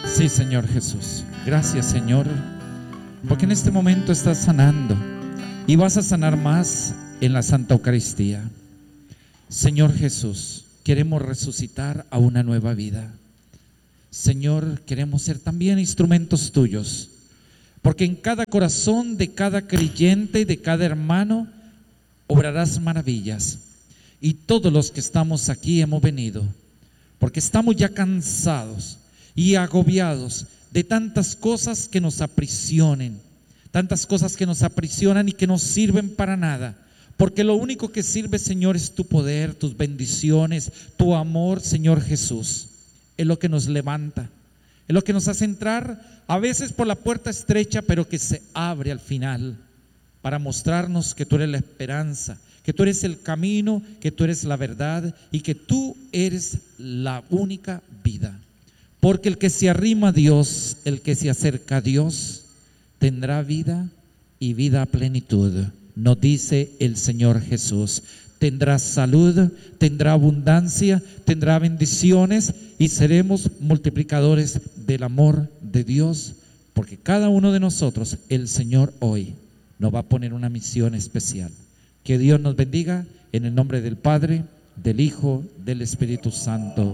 Sí, Señor Jesús. Gracias, Señor, porque en este momento estás sanando y vas a sanar más en la Santa Eucaristía. Señor Jesús, queremos resucitar a una nueva vida. Señor, queremos ser también instrumentos tuyos, porque en cada corazón de cada creyente y de cada hermano obrarás maravillas. Y todos los que estamos aquí hemos venido porque estamos ya cansados y agobiados de tantas cosas que nos aprisionen, tantas cosas que nos aprisionan y que no sirven para nada. Porque lo único que sirve, Señor, es tu poder, tus bendiciones, tu amor, Señor Jesús. Es lo que nos levanta, es lo que nos hace entrar a veces por la puerta estrecha, pero que se abre al final para mostrarnos que tú eres la esperanza, que tú eres el camino, que tú eres la verdad y que tú eres la única vida. Porque el que se arrima a Dios, el que se acerca a Dios, tendrá vida y vida a plenitud. Nos dice el Señor Jesús. Tendrá salud, tendrá abundancia, tendrá bendiciones y seremos multiplicadores del amor de Dios, porque cada uno de nosotros, el Señor hoy nos va a poner una misión especial. Que Dios nos bendiga en el nombre del Padre, del Hijo, del Espíritu Santo.